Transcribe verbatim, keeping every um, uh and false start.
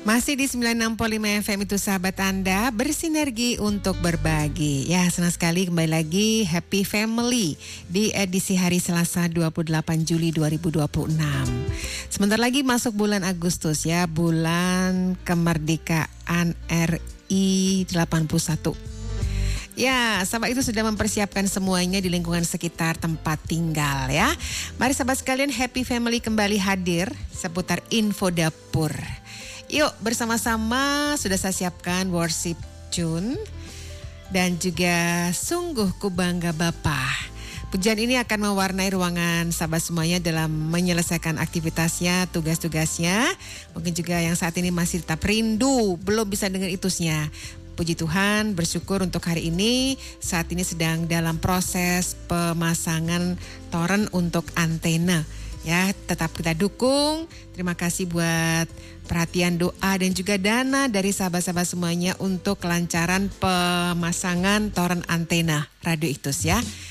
Masih di sembilan puluh enam koma lima F M itu sahabat Anda bersinergi untuk berbagi. Ya, senang sekali kembali lagi Happy Family di edisi hari Selasa dua puluh delapan Juli dua ribu dua puluh enam. Sebentar lagi masuk bulan Agustus ya, bulan kemerdekaan R I delapan puluh satu. Ya, sahabat itu sudah mempersiapkan semuanya di lingkungan sekitar tempat tinggal ya. Mari sahabat sekalian, Happy Family kembali hadir seputar info dapur. Yuk bersama-sama sudah saya siapkan worship tune dan juga sungguh ku bangga Bapa. Pujian ini akan mewarnai ruangan sahabat semuanya dalam menyelesaikan aktivitasnya, tugas-tugasnya. Mungkin juga yang saat ini masih tetap rindu, belum bisa dengar itusnya. Puji Tuhan, bersyukur untuk hari ini. Saat ini sedang dalam proses pemasangan toren untuk antena. Ya, tetap kita dukung. Terima kasih buat perhatian, doa dan juga dana dari sahabat-sahabat semuanya untuk kelancaran pemasangan toren antena Radio Iktus ya.